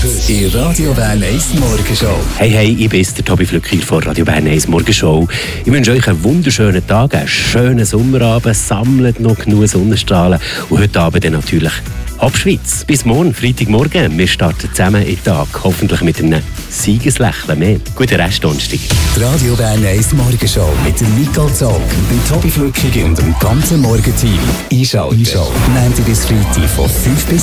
in Radio Bern 1 Morgenshow. Hey, ich bin der Tobi Flücki von Radio Bern 1 Morgenshow. Ich wünsche euch einen wunderschönen Tag, einen schönen Sommerabend, sammelt noch genug Sonnenstrahlen und heute Abend dann natürlich Hauptschweiz. Bis morgen, Freitagmorgen. Wir starten zusammen in den Tag, hoffentlich mit einem Siegeslächeln mehr. Guten Restdonnerstag. Die Radio Bern 1 Morgenshow mit dem Nicole Zog, dem Tobi Flücki und dem ganzen Morgenteam. Einschalten. Montag bis Freitag von 5 bis